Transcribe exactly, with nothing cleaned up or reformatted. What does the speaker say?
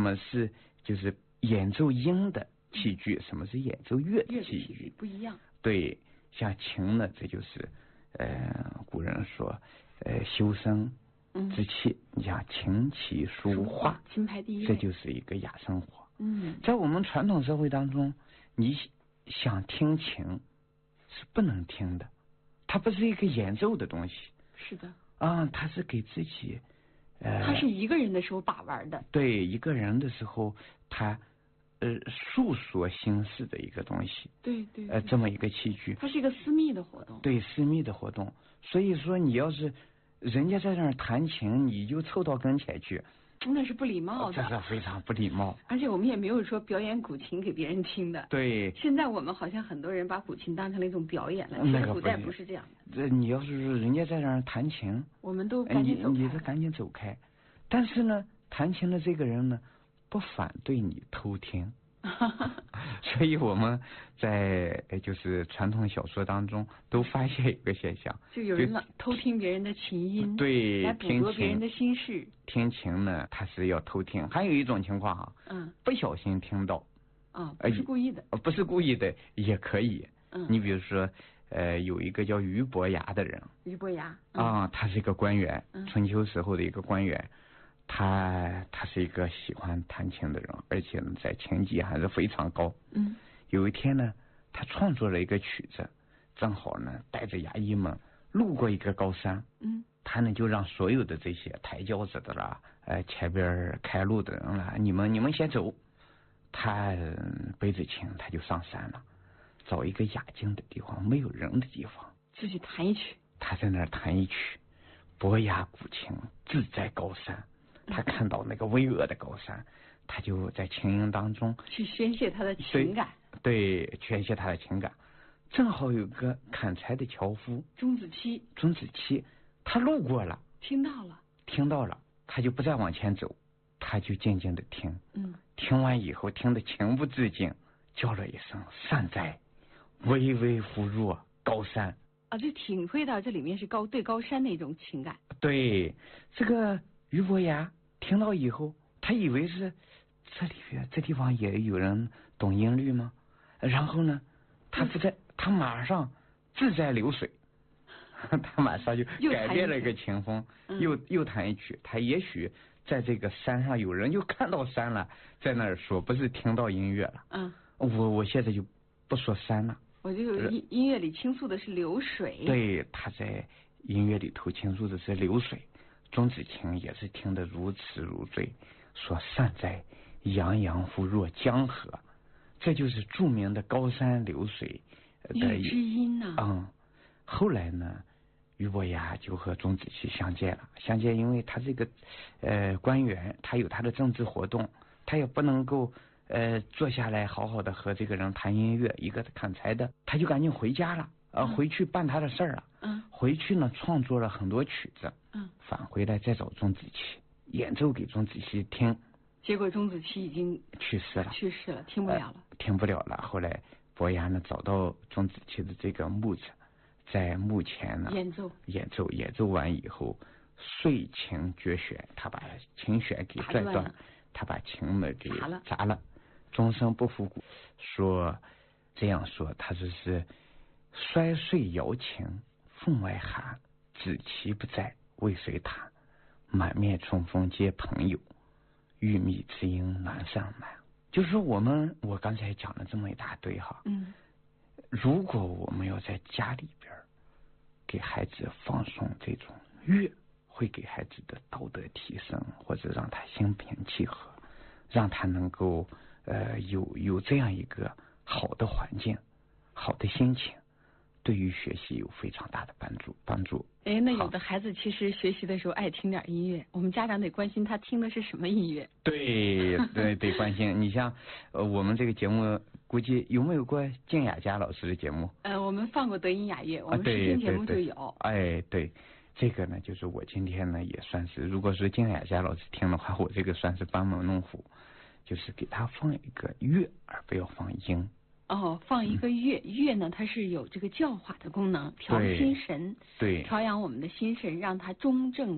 么是就是演奏音的器具，什么是演奏乐的器具， 不一样。 对，像琴呢，这就是呃古人说呃修身之器，你像琴棋书画， 琴牌第一， 这就是一个雅生活。 嗯， 在我们传统社会当中，你想听琴是不能听的，它不是一个演奏的东西。 是的啊，它是给自己呃， 他是一个人的时候把玩的。 对，一个人的时候他呃诉说心事的一个东西。 对 对, 对， 呃，这么一个器具， 它是一个私密的活动。 对，私密的活动。所以说你要是人家在那儿弹琴，你就凑到跟前去， 那是不礼貌的， 这是非常不礼貌。 而且我们也没有说表演古琴给别人听的。 对， 现在我们好像很多人把古琴当成了一种表演了，其实古代不是这样的。 这你要是人家在那儿弹琴， 我们都赶紧走开， 你你得赶紧走开。但是呢，弹琴的这个人呢，不反对你偷听。所以我们在就是传统小说当中都发现一个现象， 就有人偷听别人的琴音， 对， 来捕捉别人的心事。 听琴呢，他是要偷听。还有一种情况哈， 嗯， 不小心听到， 啊，不是故意的， 呃，不是故意的也可以。 嗯， 你比如说，呃，有一个叫俞伯牙的人， 俞伯牙啊，他是一个官员， 嗯， 春秋时候的一个官员。他他是一个喜欢弹琴的人，而且呢，在琴技还是非常高。 嗯， 有一天呢，他创作了一个曲子，正好呢，带着衙役们路过一个高山。 嗯， 他呢就让所有的这些抬轿子的啦，呃，前边开路的人啦，你们你们先走。他背着琴，他就上山了，找一个雅静的地方，没有人的地方， 自己弹一曲。 他在那儿弹一曲，伯牙鼓琴，志在高山。他看到那个巍峨的高山，他就在琴音当中去宣泄他的情感。 对，对，宣泄他的情感。正好有个砍柴的樵夫钟子期， 钟子期，他路过了， 听到了， 听到了，他就不再往前走，他就静静的听。 嗯， 听完以后，听得情不自禁，叫了一声“善哉，巍巍乎若高山”。 啊，就体会到这里面是高对高山的一种情感。 对，这个俞伯牙听到以后，他以为是这里边这地方也有人懂音律吗？然后呢，他不在，他马上自在流水，他马上就改变了一个琴风，又又弹一曲。他也许在这个山上有人就看到山了，在那儿说，不是听到音乐了。 嗯， 我我现在就不说山了， 我就音音乐里倾诉的是流水。 对，他在音乐里头倾诉的是流水。钟子期也是听得如痴如醉，说善哉，洋洋乎若江河。这就是著名的高山流水的乐之音呐、 啊。嗯，后来呢，俞伯牙就和钟子期相见了。相见，因为他这个呃官员，他有他的政治活动，他也不能够呃坐下来好好的和这个人谈音乐，一个砍柴的，他就赶紧回家了。呃，回去办他的事儿了。 嗯， 回去呢，创作了很多曲子。 嗯， 返回来再找钟子期演奏给钟子期听。 结果钟子期已经去世了， 去世了，听不了了， 呃、听不了了。后来伯牙呢找到钟子期的这个墓子，在墓前呢演奏， 演奏，演奏完以后，遂琴绝弦，他把琴弦给拽断，他把琴呢给砸了， 砸了，终身不复古。说这样说，他说是摔碎瑶琴分外寒，子期不在，为谁弹？满面春风皆朋友，玉密之音难上难。就是说我们我刚才讲了这么一大堆哈， 嗯， 如果我们要在家里边给孩子放松这种乐，会给孩子的道德提升，或者让他心平气和，让他能够呃有有这样一个好的环境，好的心情，对于学习有非常大的帮助帮助。 哎，那有的孩子其实学习的时候爱听点音乐，我们家长得关心他听的是什么音乐。 对对，得关心。你像呃我们这个节目估计有没有过静雅家老师的节目？ 呃，我们放过德音雅乐，我们视听节目就有。 啊、哎，对，这个呢，就是我今天呢也算是，如果是静雅家老师听的话，我这个算是班门弄斧，就是给他放一个乐，而不要放音。 哦，放一个乐，嗯、乐呢，它是有这个教化的功能，调心神， 对， 调养我们的心神，让它中正。